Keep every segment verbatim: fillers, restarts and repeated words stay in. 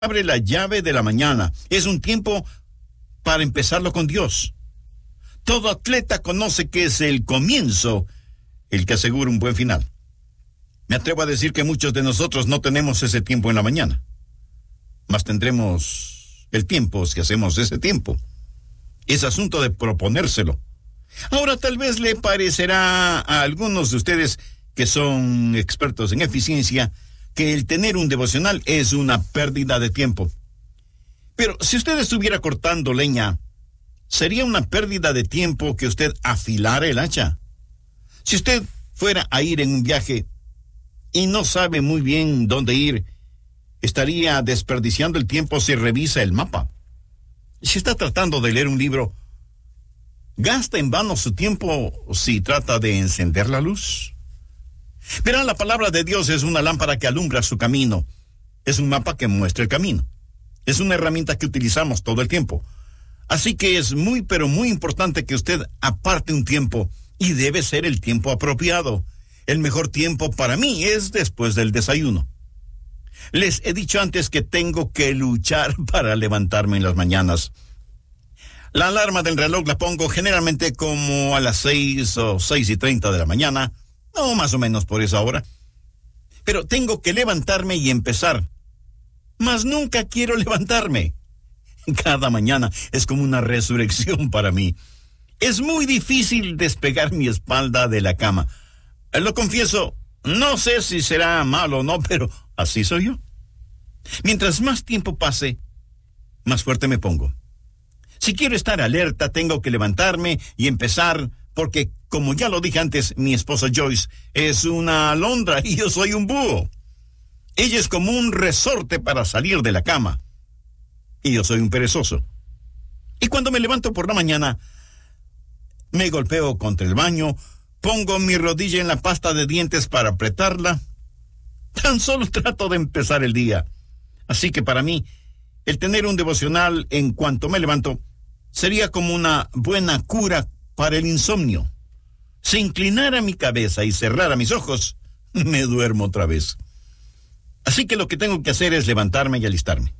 abre la llave de la mañana. Es un tiempo para empezarlo con Dios. Todo atleta conoce que es el comienzo el que asegura un buen final. Me atrevo a decir que muchos de nosotros no tenemos ese tiempo en la mañana, mas tendremos el tiempo si hacemos ese tiempo. Es asunto de proponérselo. Ahora, tal vez le parecerá a algunos de ustedes que son expertos en eficiencia que el tener un devocional es una pérdida de tiempo. Pero si usted estuviera cortando leña, ¿sería una pérdida de tiempo que usted afilara el hacha? Si usted fuera a ir en un viaje y no sabe muy bien dónde ir, ¿estaría desperdiciando el tiempo si revisa el mapa? Si está tratando de leer un libro, ¿gasta en vano su tiempo si trata de encender la luz? Verán, la palabra de Dios es una lámpara que alumbra su camino. Es un mapa que muestra el camino. Es una herramienta que utilizamos todo el tiempo. Así que es muy, pero muy importante que usted aparte un tiempo, y debe ser el tiempo apropiado. El mejor tiempo para mí es después del desayuno. Les he dicho antes que tengo que luchar para levantarme en las mañanas. La alarma del reloj la pongo generalmente como a las seis o seis y treinta de la mañana, o más o menos por esa hora. Pero tengo que levantarme y empezar. Mas nunca quiero levantarme. Cada mañana es como una resurrección para mí. Es muy difícil despegar mi espalda de la cama. Lo confieso, no sé si será malo o no, pero así soy yo. Mientras más tiempo pase, más fuerte me pongo. Si quiero estar alerta, tengo que levantarme y empezar, porque, como ya lo dije antes, mi esposa Joyce es una alondra y yo soy un búho. Ella es como un resorte para salir de la cama, y yo soy un perezoso. Y cuando me levanto por la mañana, me golpeo contra el baño, pongo mi rodilla en la pasta de dientes para apretarla. Tan solo trato de empezar el día. Así que para mí, el tener un devocional en cuanto me levanto sería como una buena cura para el insomnio. Si inclinara mi cabeza y cerrara mis ojos, me duermo otra vez. Así que lo que tengo que hacer es levantarme y alistarme.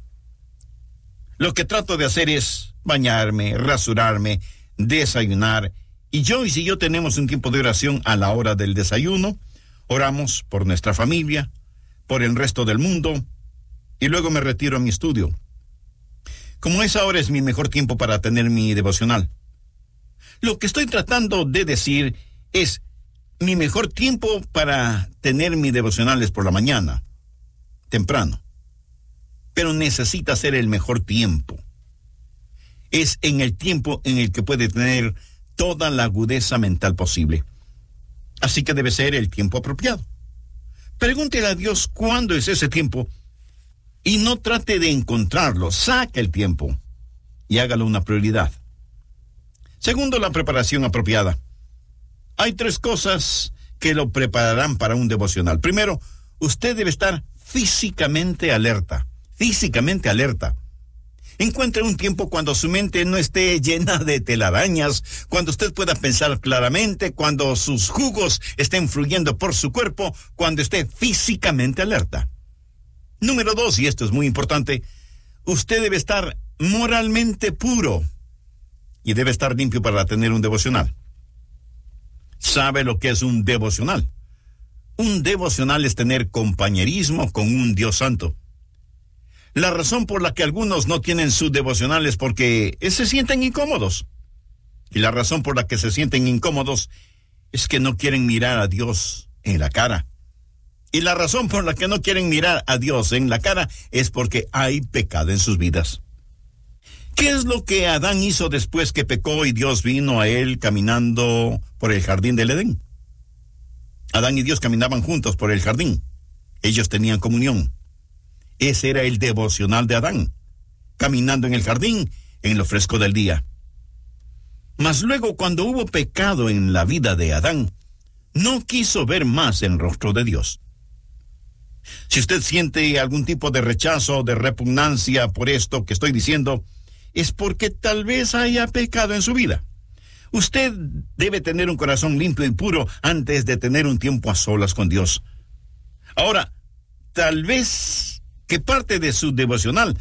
Lo que trato de hacer es bañarme, rasurarme, desayunar. Y Joyce y yo tenemos un tiempo de oración a la hora del desayuno. Oramos por nuestra familia, por el resto del mundo, y luego me retiro a mi estudio. Como esa hora es mi mejor tiempo para tener mi devocional. Lo que estoy tratando de decir es, mi mejor tiempo para tener mi devocional es por la mañana, temprano. Pero necesita ser el mejor tiempo. Es en el tiempo en el que puede tener toda la agudeza mental posible. Así que debe ser el tiempo apropiado. Pregúntele a Dios cuándo es ese tiempo y no trate de encontrarlo. Saque el tiempo y hágalo una prioridad. Segundo, la preparación apropiada. Hay tres cosas que lo prepararán para un devocional. Primero, usted debe estar físicamente alerta. Físicamente alerta. Encuentre un tiempo cuando su mente no esté llena de telarañas, cuando usted pueda pensar claramente, cuando sus jugos estén fluyendo por su cuerpo, cuando esté físicamente alerta. Número dos, y esto es muy importante, usted debe estar moralmente puro y debe estar limpio para tener un devocional. ¿Sabe lo que es un devocional? Un devocional es tener compañerismo con un Dios santo. La razón por la que algunos no tienen sus devocionales es porque se sienten incómodos. Y la razón por la que se sienten incómodos es que no quieren mirar a Dios en la cara. Y la razón por la que no quieren mirar a Dios en la cara es porque hay pecado en sus vidas. ¿Qué es lo que Adán hizo después que pecó y Dios vino a él caminando por el jardín del Edén? Adán y Dios caminaban juntos por el jardín. Ellos tenían comunión. Ese era el devocional de Adán, caminando en el jardín en lo fresco del día. Mas luego, cuando hubo pecado en la vida de Adán, no quiso ver más el rostro de Dios. Si usted siente algún tipo de rechazo o de repugnancia por esto que estoy diciendo, es porque tal vez haya pecado en su vida. Usted debe tener un corazón limpio y puro antes de tener un tiempo a solas con Dios. Ahora, tal vez que parte de su devocional